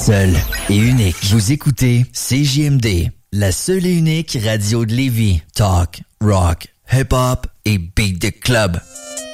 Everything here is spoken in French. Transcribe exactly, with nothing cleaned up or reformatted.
Seul et unique. Vous écoutez C J M D, la seule et unique radio de Lévis. Talk, rock, hip-hop et beat the club.